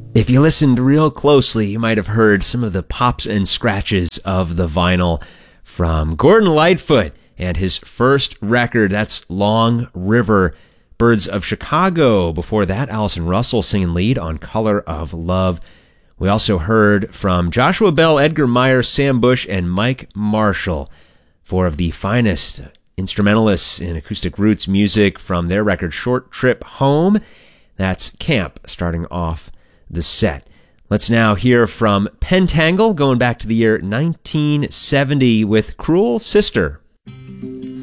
If you listened real closely, you might have heard some of the pops and scratches of the vinyl from Gordon Lightfoot and his first record. That's Long River, Birds of Chicago. Before that, Allison Russell singing lead on Color of Love. We also heard from Joshua Bell, Edgar Meyer, Sam Bush, and Mike Marshall, four of the finest instrumentalists in acoustic roots music from their record Short Trip Home. That's Camp, starting off the set. Let's now hear from Pentangle, going back to the year 1970 with Cruel Sister.